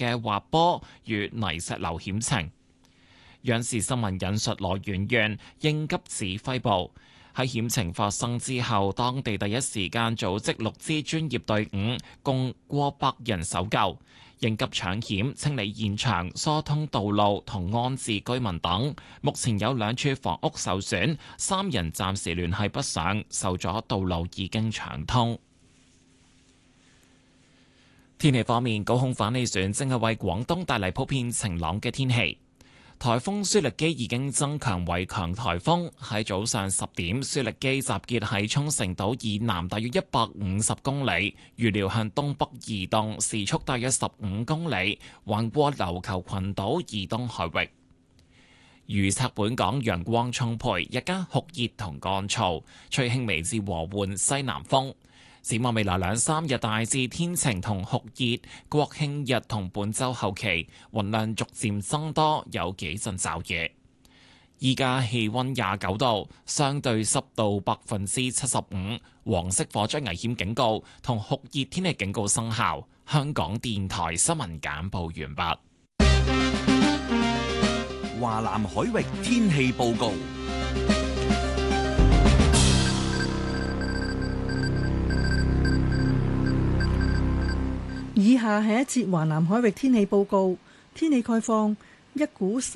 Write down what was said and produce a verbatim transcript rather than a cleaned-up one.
嘅滑坡與泥石流險情。央視新聞引述來源縣應急指揮部喺險情發生之後，當地第一時間組織六支專業隊伍，共過百人搜救、應急搶險、清理現場、疏通道路同安置居民等。目前有兩處房屋受損，三人暫時聯繫不上，受阻道路已經暢通。天氣方面，高空反氣旋正係為廣東帶嚟普遍晴朗嘅天氣。颱風舒力基已經增強為強颱風，喺早上十點，舒力基集結喺沖繩島以南大約一百五十公里，預料向東北移動，時速大約十五公里，橫過琉球群島以東海域。預測本港陽光充沛，日間酷熱同乾燥，吹輕微至和緩西南風。展望未來兩三日大致天晴同酷熱，國慶日同本週後期雲量逐漸增多，有幾陣驟雨。依家氣溫廿九度，相對濕度百分之七十五，黃色火災危險警告同酷熱天氣警告生效。香港電台新聞簡報完畢。 華南海域天氣報告。 以下係一節華南海域天氣報告。天氣概況，一股